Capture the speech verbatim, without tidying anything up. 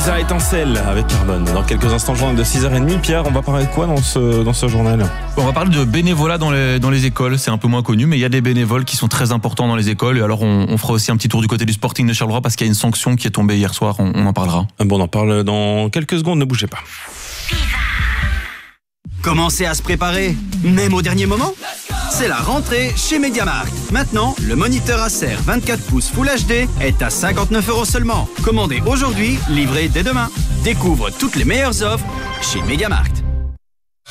Louisa étincelle avec Carbone. Dans quelques instants, journal de six heures trente. Pierre, on va parler de quoi dans ce, dans ce journal ? On va parler de bénévolat dans les, dans les écoles. C'est un peu moins connu, mais il y a des bénévoles qui sont très importants dans les écoles. Et alors, on, on fera aussi un petit tour du côté du Sporting de Charleroi parce qu'il y a une sanction qui est tombée hier soir. On, on en parlera. Bon, on en parle dans quelques secondes, ne bougez pas. Commencez à se préparer, même au dernier moment. C'est la rentrée chez MediaMarkt. Maintenant, le moniteur Acer vingt-quatre pouces Full H D est à cinquante-neuf euros seulement. Commandez aujourd'hui, livré dès demain. Découvre toutes les meilleures offres chez MediaMarkt.